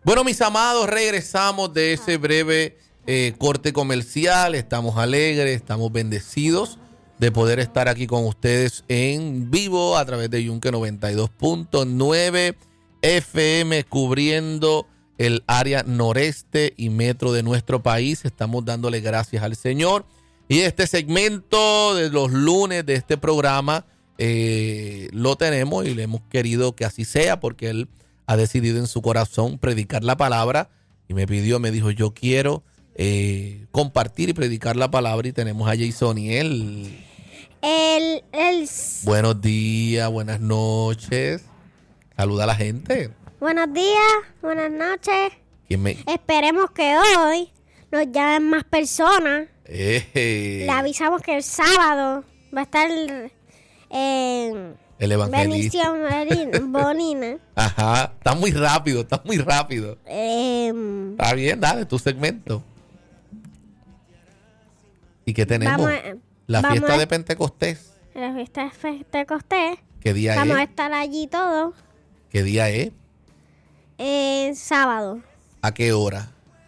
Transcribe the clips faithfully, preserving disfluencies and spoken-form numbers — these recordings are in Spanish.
Bueno, mis amados, regresamos de ese breve eh, corte comercial. Estamos alegres, estamos bendecidos de poder estar aquí con ustedes en vivo a través de Yunque noventa y dos punto nueve F M, cubriendo el área noreste y metro de nuestro país. Estamos dándole gracias al Señor. Y este segmento de los lunes de este programa eh, lo tenemos y le hemos querido que así sea, porque Él ha decidido en su corazón predicar la palabra y me pidió, me dijo, yo quiero eh, compartir y predicar la palabra, y tenemos a Jaisoniel. El, el... Buenos días, buenas noches. Saluda a la gente. Buenos días, buenas noches. ¿Quién me... Esperemos que hoy nos llamen más personas. Eh, Le avisamos que el sábado va a estar en el evangelista. Bendición Bonina. Ajá, está muy rápido, está muy rápido. Eh, Está bien, dale, tu segmento. ¿Y qué tenemos? Vamos a, la vamos fiesta a, de Pentecostés. La fiesta de Pentecostés. ¿Qué día vamos es? Vamos a estar allí todos. ¿Qué día es? Eh, sábado. ¿A qué hora?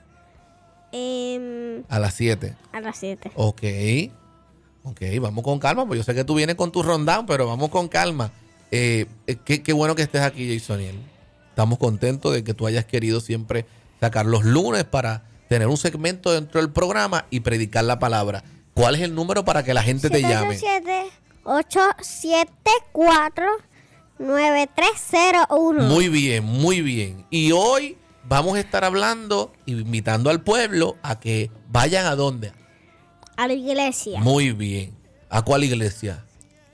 Eh, a las siete. A las siete. Ok. Ok, vamos con calma, pues yo sé que tú vienes con tu rundown, pero vamos con calma. Eh, qué, qué bueno que estés aquí, Jaisoniel. Estamos contentos de que tú hayas querido siempre sacar los lunes para tener un segmento dentro del programa y predicar la palabra. ¿Cuál es el número para que la gente te llame? siete ocho siete cuatro nueve tres cero uno. Muy bien, muy bien. Y hoy vamos a estar hablando, invitando al pueblo a que vayan a dónde. A la iglesia. Muy bien. ¿A cuál iglesia?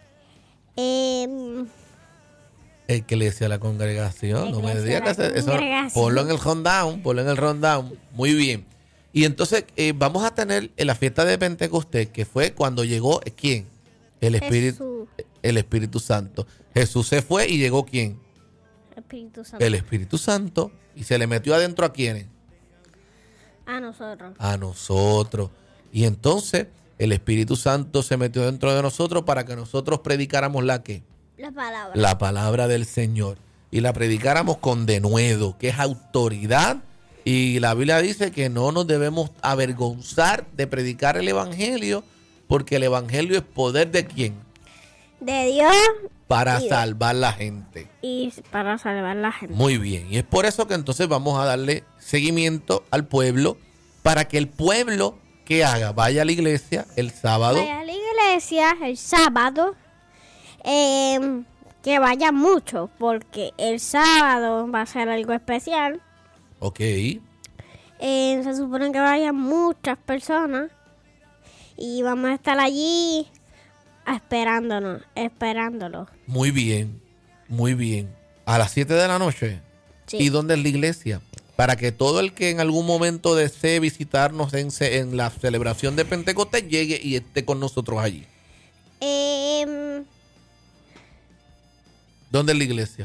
Eh, iglesia, la congregación. La no me iglesia, digas que la eso. congregación. Ponlo en el rundown, ponlo en el rundown. Muy bien. Y entonces eh, vamos a tener en la fiesta de Pentecostés, que fue cuando llegó, ¿quién? El Espíritu, Jesús. el Espíritu Santo. Jesús se fue y llegó ¿quién? Espíritu Santo. El Espíritu Santo. ¿Y se le metió adentro a quiénes? A nosotros. A nosotros. Y entonces el Espíritu Santo se metió dentro de nosotros para que nosotros predicáramos la ¿qué? La palabra. La palabra del Señor. Y la predicáramos con denuedo, que es autoridad. Y la Biblia dice que no nos debemos avergonzar de predicar el Evangelio, porque el Evangelio es poder de ¿quién? De Dios. Para y salvar la gente. Y para salvar la gente. Muy bien. Y es por eso que entonces vamos a darle seguimiento al pueblo, para que el pueblo, ¿qué haga? Vaya a la iglesia el sábado. Vaya a la iglesia el sábado. Eh, que vaya mucho, porque el sábado va a ser algo especial. Ok. Eh, se supone que vayan muchas personas. Y vamos a estar allí esperándonos, esperándolo. Muy bien, muy bien. A las siete de la noche. Sí. ¿Y dónde es la iglesia? Para que todo el que en algún momento desee visitarnos en, en la celebración de Pentecostés llegue y esté con nosotros allí. Eh, ¿Dónde es la iglesia?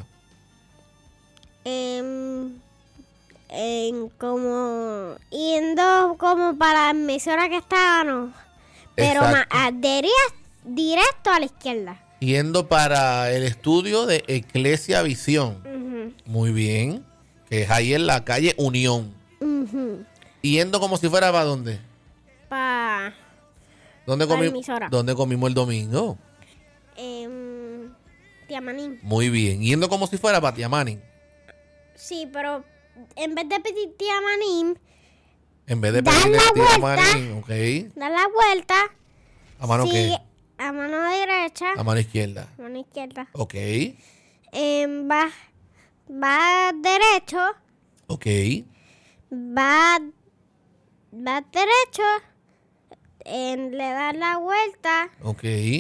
eh, en como yendo como para la emisora que estábamos, pero ma, a, diría, directo a la izquierda. Yendo para el estudio de Eclesia Visión. Uh-huh. Muy bien. Que es ahí en la calle Unión. Uh-huh. Yendo como si fuera para dónde. Pa, ¿Dónde, pa comi emisora. ¿Dónde comimos el domingo? Eh, Tiamanín. Muy bien. Yendo como si fuera para Tiamanín. Sí, pero en vez de pedir Tiamanín, En vez de dar pedir la Tiamanín, ok. da la vuelta. ¿A mano sigue, qué? A mano derecha. A mano izquierda. A mano izquierda. Ok. Eh, va, va derecho. Ok. Va, va derecho. Eh, le da la vuelta. Ok.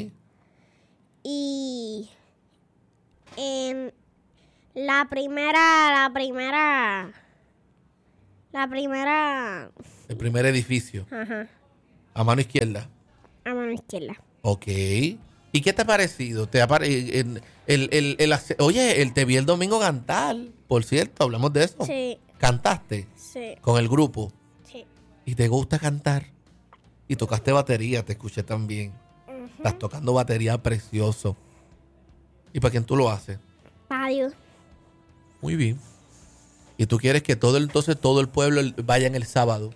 Y en la primera, la primera, la primera, El primer edificio. ajá, A mano izquierda. a mano izquierda. Ok. ¿Y qué te ha parecido? ¿Te ha pare- el, el, el, el- oye, el, te vi el domingo cantar, por cierto, hablamos de eso. Sí, ¿Cantaste sí, con el grupo? sí. ¿Y te gusta cantar? Y tocaste batería, te escuché también. Uh-huh. Estás tocando batería precioso. ¿Y para quién tú lo haces? Adiós. Muy bien. Y tú quieres que todo el, entonces todo el pueblo vayan el sábado.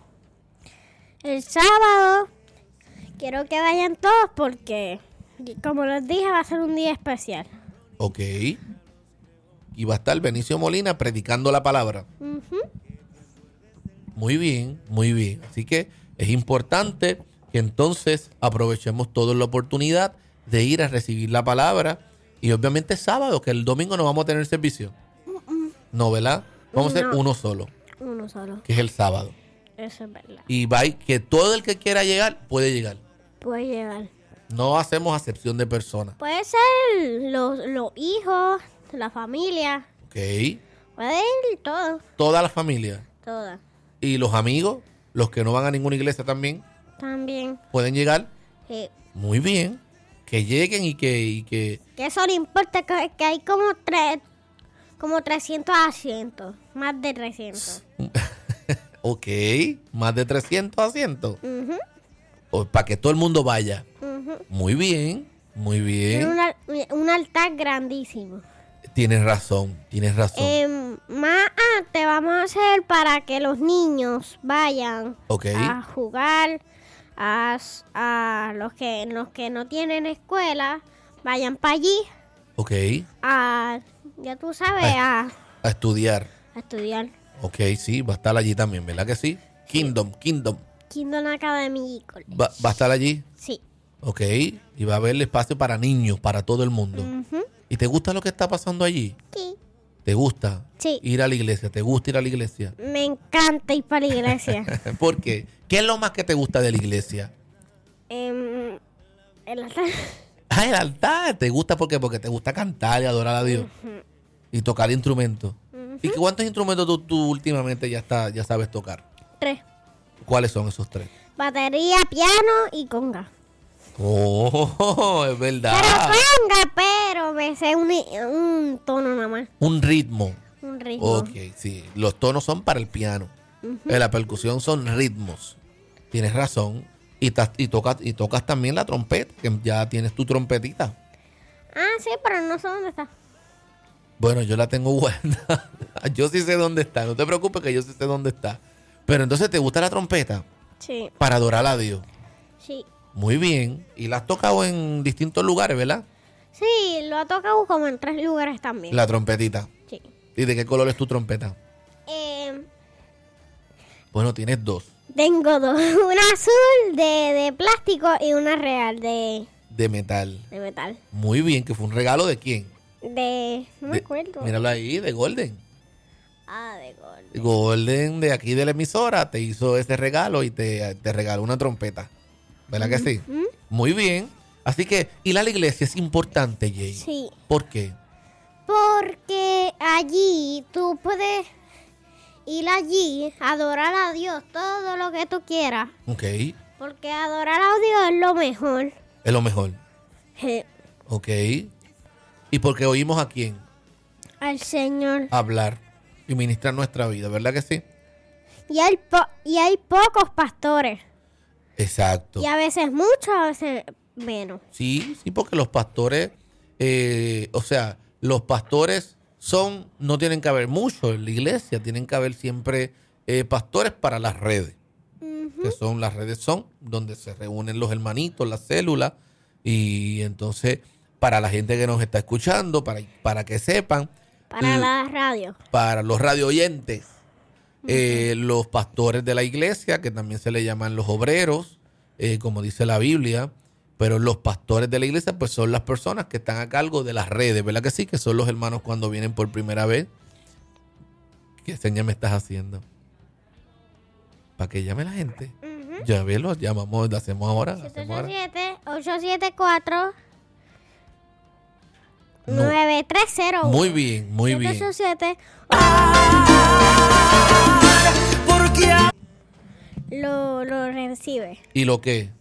El sábado quiero que vayan todos porque, como les dije, va a ser un día especial. Ok. Y va a estar Benicio Molina predicando la palabra. Uh-huh. Muy bien, muy bien. Así que es importante que entonces aprovechemos toda la oportunidad de ir a recibir la palabra. Y obviamente sábado, que el domingo no vamos a tener servicio. Uh-uh. No, ¿verdad? Vamos No. a hacer uno solo, Uno solo. que es el sábado. Eso es verdad. Y va, que todo el que quiera llegar puede llegar. Puede llegar. No hacemos acepción de personas. Puede ser los, los hijos, la familia. Ok. Puede ir todo. Toda la familia. Toda. Y los amigos, los que no van a ninguna iglesia también, También. pueden llegar. Sí. Muy bien. Que lleguen y que... Y que Que eso no importa, que, que hay como tres, como trescientos asientos. Más de trescientos. ok. Más de trescientos asientos. Uh-huh. O para que todo el mundo vaya. Uh-huh. Muy bien. Muy Tiene bien. un, al- un altar grandísimo. Tienes razón. Tienes razón. Eh, más antes vamos a hacer para que los niños vayan ok. a jugar, a, a los que los que no tienen escuela, vayan para allí, Ok. a, ya tú sabes, Ay. a, A estudiar. a estudiar. Ok, sí. Va a estar allí también, ¿verdad que sí? Kingdom, Kingdom. Kingdom Academy College. Va, va a estar allí. Sí. Ok. Y va a haber espacio para niños, para todo el mundo. Ujú. ¿Y te gusta lo que está pasando allí? Sí. ¿Te gusta Sí. ir a la iglesia? ¿Te gusta ir a la iglesia? Me encanta ir para la iglesia. ¿Por qué? ¿Qué es lo más que te gusta de la iglesia? Em, el altar. Ah, el altar. ¿Te gusta por qué? Porque te gusta cantar y adorar a Dios. Y tocar instrumentos. Ujú. ¿Y cuántos instrumentos tú, tú últimamente ya, está, ya sabes tocar? Tres. ¿Cuáles son esos tres? Batería, piano y conga. Oh, es verdad. Pero conga, pero me sé un, un tono nada más. Un ritmo. Un ritmo. Ok, sí. Los tonos son para el piano. Eh, La percusión son ritmos. Tienes razón. Y, tas- y, tocas, y tocas también la trompeta, que ya tienes tu trompetita. Ah, sí, pero no sé dónde está. Bueno, yo la tengo guardada. Yo sí sé dónde está. No te preocupes que yo sí sé dónde está. Pero entonces, ¿te gusta la trompeta? Sí, Para adorar a Dios. sí. Muy bien. Y la has tocado en distintos lugares, ¿verdad? Sí, lo ha tocado como en tres lugares también. La trompetita. Sí. ¿Y de qué color es tu trompeta? Eh, Bueno, tienes dos. tengo dos. Una azul de, de plástico y una real de, De metal. de metal. Muy bien. ¿Que fue un regalo de quién? De... No me De- acuerdo. Míralo ahí, de Golden. Ah, de gold. Golden de aquí de la emisora te hizo ese regalo y te, te regaló una trompeta. ¿Verdad que sí? ¿Mm? Muy bien. Así que ir a la iglesia es importante, Jay. Sí. ¿Por qué? Porque allí tú puedes ir allí, adorar a Dios, todo lo que tú quieras. Ok. Porque adorar a Dios es lo mejor. Es lo mejor. Je, Ok. Y porque oímos a quién Al Señor. hablar y ministrar nuestra vida, ¿verdad que sí? Y hay, po- y hay pocos pastores. Exacto. Y a veces muchos, a veces menos. Sí, sí, porque los pastores, eh, o sea, los pastores son, no tienen que haber mucho en la iglesia, tienen que haber siempre eh, pastores para las redes, Ujú. que son, las redes son donde se reúnen los hermanitos, las células, y entonces para la gente que nos está escuchando, para, para que sepan, Para l- la radio. para los radio oyentes, eh, los pastores de la iglesia, que también se le llaman los obreros, eh, como dice la Biblia, pero los pastores de la iglesia pues son las personas que están a cargo de las redes, ¿verdad que sí? Que son los hermanos cuando vienen por primera vez. ¿Qué señal me estás haciendo? Para que llame la gente. Ujú. Ya ve, los llamamos, lo hacemos ahora. lo siete hacemos ocho ahora. siete, ocho siete cuatro, No. nueve tres cero uno. Muy bien, muy bien. siete ocho siete, Porque lo, lo recibe. ¿Y lo qué?